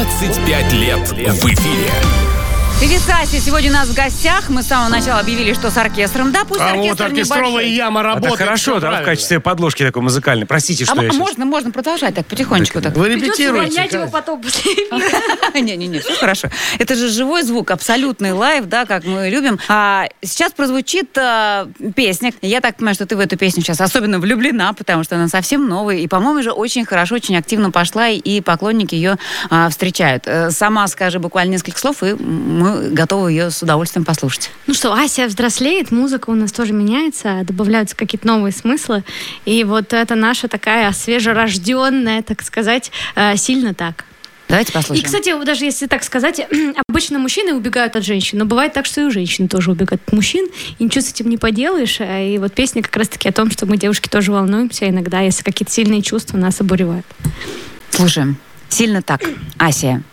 25 лет в эфире. Певица Ася сегодня у нас в гостях. Мы с самого начала объявили, что с оркестром. Да, пусть оркестр вот оркестровая небольшой. яма работает. Это хорошо, да, в качестве подложки такой музыкальной. Простите, что я сейчас... можно продолжать так, потихонечку. Так. Вы Придется репетируете. увольнять его потом после эфира. Не, все хорошо. Это же живой звук, абсолютный лайв, да, как мы любим. Сейчас прозвучит песня. Я так понимаю, что ты в эту песню сейчас особенно влюблена, потому что она совсем новая. И, по-моему, же очень хорошо, очень активно пошла, и поклонники ее встречают. Сама скажи буквально несколько слов, и мы готовы ее с удовольствием послушать. Ну что, Ася взрослеет, музыка у нас тоже меняется, добавляются какие-то новые смыслы. И вот это наша такая свежерожденная, так сказать, сильно так. Давайте послушаем. И, кстати, даже если так сказать, обычно мужчины убегают от женщин, но бывает так, что и женщины тоже убегают от мужчин, и ничего с этим не поделаешь. И вот песня как раз-таки о том, что мы, девушки, тоже волнуемся иногда, если какие-то сильные чувства нас обуревают. Слушаем. Сильно так. Асия.